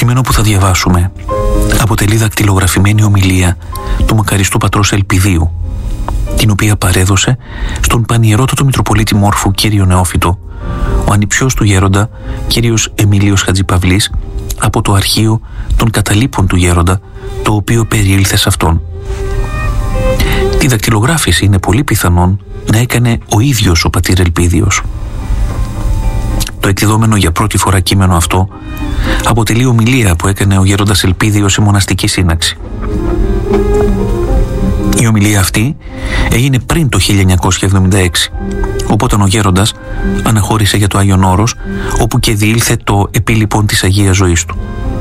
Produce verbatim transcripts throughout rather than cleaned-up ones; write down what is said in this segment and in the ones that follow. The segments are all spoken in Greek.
κείμενο που θα διαβάσουμε αποτελεί δακτυλογραφημένη ομιλία του μακαριστού πατρός Ελπιδίου, την οποία παρέδωσε στον πανιερότατο Μητροπολίτη Μόρφου κύριο Νεόφυτο, ο ανιψιός του γέροντα κύριος Εμίλιος Χατζηπαυλής, από το αρχείο των καταλήπων του γέροντα, το οποίο περιήλθε σε αυτόν. Τη δακτυλογράφηση είναι πολύ πιθανόν να έκανε ο ίδιος ο πατήρ Ελπίδιος. Το εκδιδόμενο για πρώτη φορά κείμενο αυτό αποτελεί ομιλία που έκανε ο γέροντας Ελπίδιος σε μοναστική σύναξη. Η ομιλία αυτή έγινε πριν το χίλια εννιακόσια εβδομήντα έξι, οπότε ο γέροντας αναχώρησε για το Άγιον Όρος, όπου και διήλθε το επίλοιπον της Αγίας Ζωής του.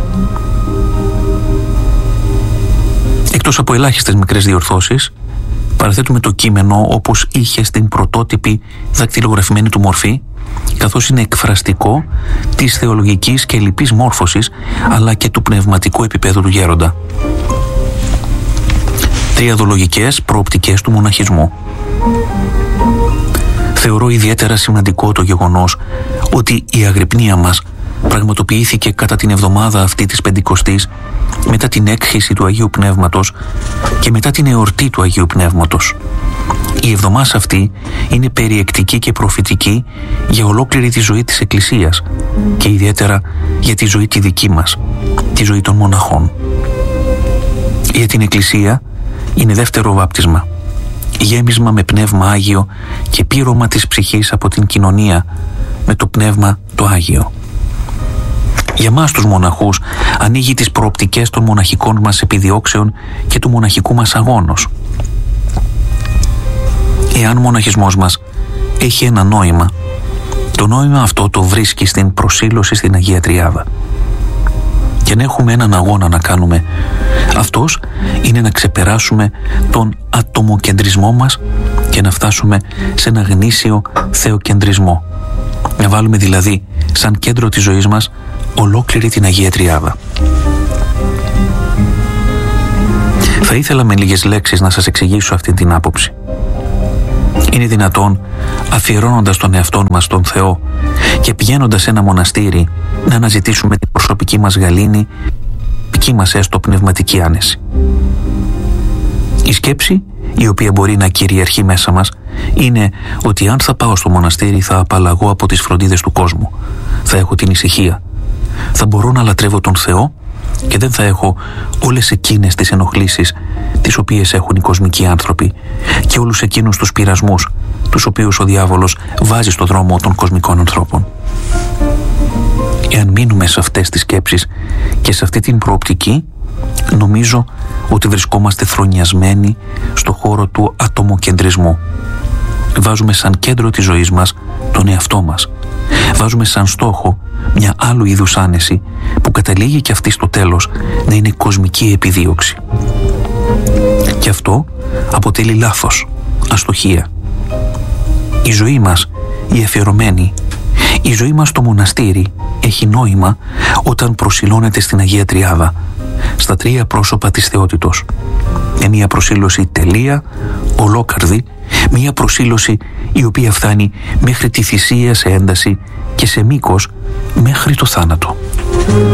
Εκτός από ελάχιστες μικρές διορθώσεις, παραθέτουμε το κείμενο όπως είχε στην πρωτότυπη δακτυλογραφημένη του μορφή, καθώς είναι εκφραστικό της θεολογικής και λυπής μόρφωσης, αλλά και του πνευματικού επίπεδου του γέροντα. Τριαδολογικές προοπτικές του μοναχισμού. Θεωρώ ιδιαίτερα σημαντικό το γεγονός ότι η αγρυπνία μας πραγματοποιήθηκε κατά την εβδομάδα αυτή της Πεντηκοστής, μετά την έκχυση του Αγίου Πνεύματος και μετά την εορτή του Αγίου Πνεύματος. Η εβδομάδα αυτή είναι περιεκτική και προφητική για ολόκληρη τη ζωή της Εκκλησίας και ιδιαίτερα για τη ζωή τη δική μας, τη ζωή των μοναχών. Για την Εκκλησία είναι δεύτερο βάπτισμα, γέμισμα με Πνεύμα Άγιο και πείρωμα της ψυχής από την κοινωνία με το Πνεύμα το Άγιο. Για μας τους μοναχούς ανοίγει τις προοπτικές των μοναχικών μας επιδιώξεων και του μοναχικού μας αγώνος. Εάν ο μοναχισμός μας έχει ένα νόημα, το νόημα αυτό το βρίσκει στην προσήλωση στην Αγία Τριάδα. Και αν έχουμε έναν αγώνα να κάνουμε, αυτός είναι να ξεπεράσουμε τον ατομοκεντρισμό μας και να φτάσουμε σε ένα γνήσιο θεοκεντρισμό. Να βάλουμε δηλαδή σαν κέντρο της ζωής μας ολόκληρη την Αγία Τριάδα. Θα ήθελα με λίγες λέξεις να σας εξηγήσω αυτή την άποψη. Είναι δυνατόν, αφιερώνοντας τον εαυτό μας στον Θεό και πηγαίνοντας σε ένα μοναστήρι, να αναζητήσουμε την προσωπική μας γαλήνη, δική μας έστω πνευματική άνεση. Η σκέψη, η οποία μπορεί να κυριαρχεί μέσα μας, είναι ότι αν θα πάω στο μοναστήρι θα απαλλαγώ από τις φροντίδες του κόσμου, θα έχω την ησυχία, θα μπορώ να λατρεύω τον Θεό και δεν θα έχω όλες εκείνες τις ενοχλήσεις τις οποίες έχουν οι κοσμικοί άνθρωποι και όλους εκείνους τους πειρασμούς τους οποίους ο διάβολος βάζει στο δρόμο των κοσμικών ανθρώπων. Εάν μείνουμε σε αυτές τις σκέψεις και σε αυτή την προοπτική, νομίζω ότι βρισκόμαστε θρονιασμένοι στο χώρο του ατομοκεντρισμού. Βάζουμε σαν κέντρο της ζωής μας τον εαυτό μας. Βάζουμε σαν στόχο μια άλλου είδους άνεση που καταλήγει και αυτή στο τέλος να είναι κοσμική επιδίωξη. Και αυτό αποτελεί λάθος, αστοχία. Η ζωή μας, η αφιερωμένη, η ζωή μας στο μοναστήρι έχει νόημα όταν προσιλώνεται στην Αγία Τριάδα, στα τρία πρόσωπα της θεότητος. Με μια προσήλωση τελεία, ολόκαρδη, μια προσήλωση η οποία φτάνει μέχρι τη θυσία σε ένταση και σε μήκος μέχρι το θάνατο.